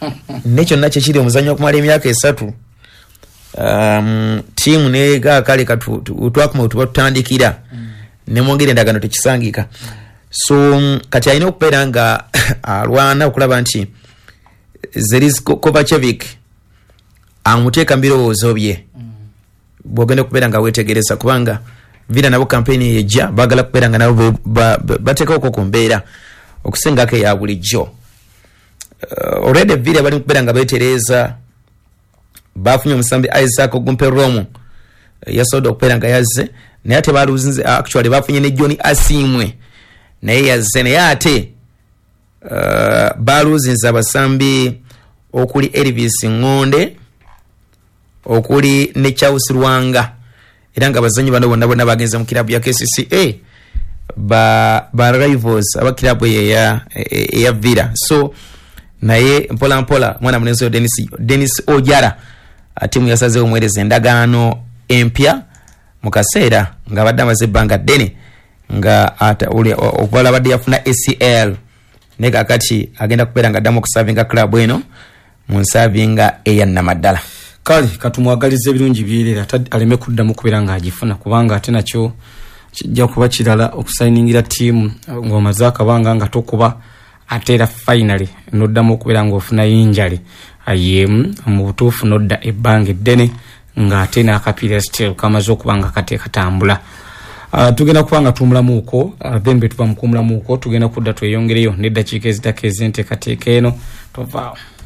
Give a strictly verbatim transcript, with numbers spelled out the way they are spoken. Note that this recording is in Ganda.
Necho nacho kiri omuzanyo okumala emyaka esatu. Um team ne ga kale katu utwakuma utwatandikira. Mm. Ne mwongere ndagano tekisangika. Mm. So um, kati alina okubeera nga alwana okulaba nti Zeljko Kovacevic amuteeka mbirowoozo bye. Mm. Bwogenda okubeera nga weetegereza kubanga Villa nabo campaign ejja bagala kubeera nga nabo bateekawo ko ku mbeera okusingako eya bulijjo. Uh, already Villa bali kubeera nga beetereza bafunye omusambi Isaac Ogumperomu uh, yasobola okubeera nga yazze naye ate baluzinze actually bafunye ne Johnny Asimwe naye yazze naye ate uh, baluzinze abasambi okuli Elvis Ngonde okuli ne Charles Rwanga era nga abazanyi bano bonna bonna bagenze mu kilabu ya K C C A ba ba rivals aba kilabu ya ya Villa. So naye mpola mpola mwana munenzo Dennis Dennis Ojara atimu yasaze omwereza endagaano empya mu kaseera nga badde amaze ebbanga ddene nga ata uli okuvala badde yafuna A C L nega kati agenda kubeera nga addamu okusavinga club eno mu nsavinga eya Namaddala. Kali katumwagalize ebirungi byerera aleme kuddamu kubeera nga agifuna kubanga ate nakyo kijja kuba kirala okusayiningira team ngoma zakabanga nga tokuba atera finally noddamu okubeera nga ofuna injury ayem mu butuufu nodda ebbanga eddene nga ate n'akapiira still kamaze okubanga kate katambula. Uh, tugenda kubanga tumulamu uko uh, then betuva mukumulamu uko tugenda kudda tweyongereyo n'eddakiika ezitaka ezenteekateeka eno tovaawo.